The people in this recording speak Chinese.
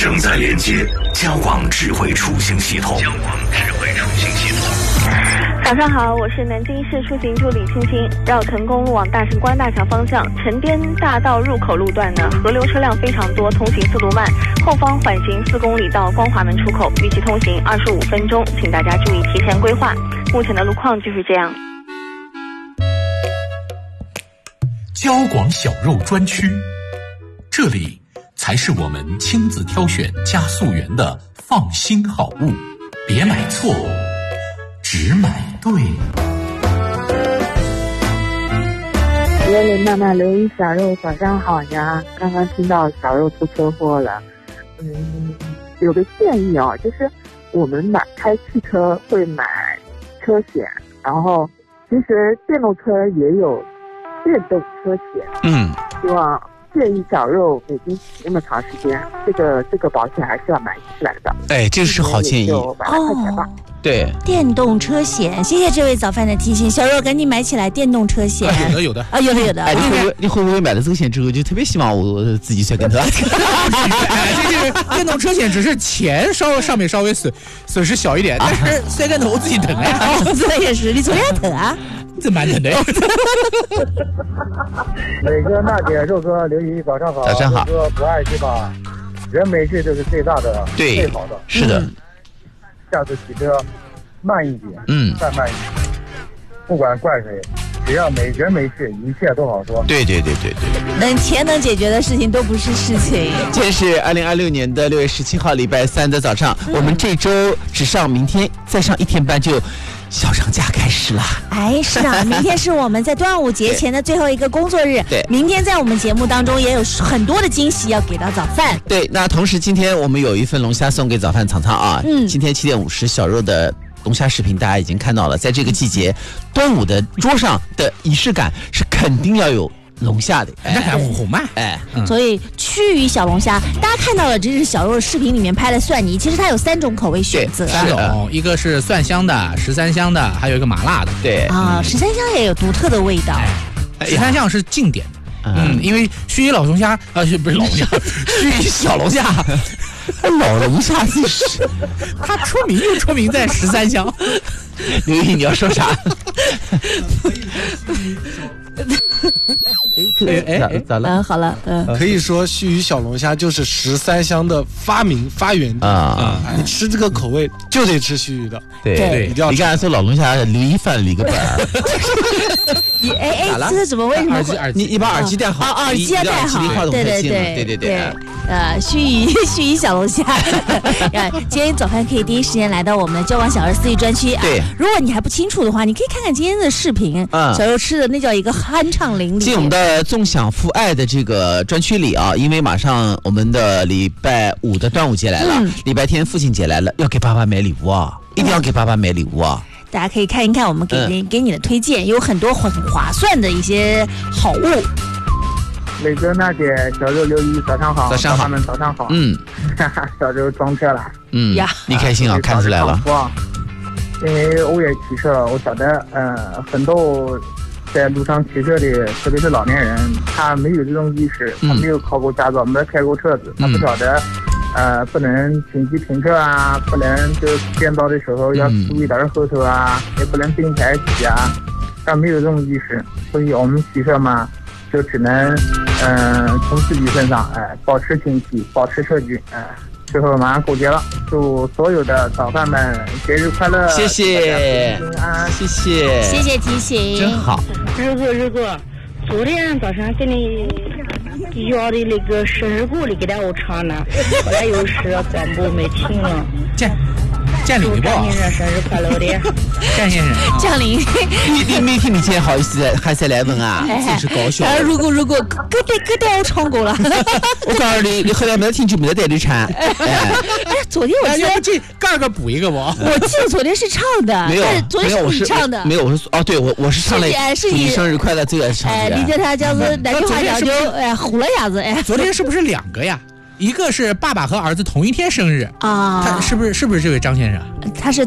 正在连接交广智慧出行系统。 早上好，我是南京市出行助理青青。绕城公路往大神关大桥方向，城边大道入口路段呢，河流车辆非常多，通行速度慢。后方缓行4公里到光华门出口，预计通行25分钟，请大家注意提前规划。目前的路况就是这样。 交广小肉专区，这里才是我们亲自挑选加速源的放心好物，别买错，只买对。 爷爷妈妈留意小肉早上好呀，刚刚听到小肉出车祸了。有个建议啊，就是我们开汽车会买车险，然后其实电动车也有电动车险。希望建议小肉北京骑那么长时间，这个保险还是要买起来的。 哎，这是好建议。 就把它块钱吧。 对， 电动车险，谢谢这位早饭的提醒，小肉赶紧买起来电动车险。 有的啊，有的。 哎，你会不会买了这个险之后就特别希望我自己摔跟头？ 这个电动车险只是钱上面稍微损失小一点，但是摔跟头我自己疼呀。 这也是，你昨天疼啊？ 这蛮疼的。 磊哥、娜姐、肉哥、刘姨，早上好。 早上好。 肉哥不爱惜吧，人没事就是最大的、最好的。 是的。 下次骑车慢一点，再慢一点，不管怪谁，只要人没事，一切都好说。 对。 钱能解决的事情都不是事情。 今天是2026年的6月17号，礼拜3的早上。我们这周只上明天，再上1天班就小长假开始了。 哎，是的，明天是我们在端午节前的最后一个工作日。 对， 明天在我们节目当中也有很多的惊喜要给到早饭。 对，那同时今天我们有一份龙虾送给早饭尝尝啊。今天7点50小肉的龙虾视频大家已经看到了，在这个季节，端午的桌上的仪式感是肯定要有龙虾的， 那还五红嘛， 所以区域小龙虾，大家看到了，这是小肉视频里面拍的蒜泥，其实它有3种口味选择， 一个是蒜香的、13香的，还有一个麻辣的。 对啊，13香也有独特的味道。 13香是经典的，因为盱眙老龙虾不是老龙虾，盱眙小龙虾。 老龙虾是， 它出名在13香。 刘毅，你要说啥？咋了？ 好了， 可以说盱眙小龙虾就是13香的发源地啊！你吃这个口味就得吃盱眙的， 对，一定要。你刚才说老龙虾，刘毅犯了一个本儿。 这是怎么？为什么？ 你把耳机戴好， 耳机要戴好。对。盱眙小龙虾。今天早饭可以第一时间来到我们的交广小儿4域专区啊。 对， 如果你还不清楚的话，你可以看看今天的视频。小肉吃的那叫一个酣畅淋漓。 进我们的纵享父爱的这个专区里啊，因为马上我们的礼拜5的端午节来了，礼拜天父亲节来了，要给爸爸买礼物啊，一定要给爸爸买礼物啊。 大家可以看一看我们给你的推荐，有很多很划算的一些好物。 磊哥、娜姐、小肉、刘姨，早上好。 早上好， 他们早上好。小肉装车了。 你开心啊，看出来了。 因为我也骑车，我晓得，很多在路上骑车的，特别是老年人，他没有这种意识，他没有考过驾照，没开过车子，他不晓得，不能紧急停车啊，不能就变道的时候要注意点后头啊，也不能并排骑啊，他没有这种意识，所以我们骑车嘛，就只能，从自己身上，保持警惕，保持车距，最后马上过节了，祝所有的早饭们节日快乐！ 谢谢， 平安， 谢谢， 谢谢提醒， 真好。 日哥，昨天早上给你要的那个生日歌，你给他我唱了，后来又是广播没听了。 占领不？ 张先生生日快乐的， 占先生， 降临。 你没听你今天好意思还在来问啊？真是搞笑。 如果歌带我唱过了， 我告诉你，你后来没得听就没得带你唱。 昨天我记得这盖个补一个不？ 我记得昨天是唱的， 没有， 昨天是你唱的， 没有，我是对我是唱了。祝你生日快乐，最爱唱的。 理解他叫做那句话讲究，唬了鸭子。 昨天是不是2个呀？一个是爸爸和儿子同一天生日啊， 他是不是这位张先生？ 他是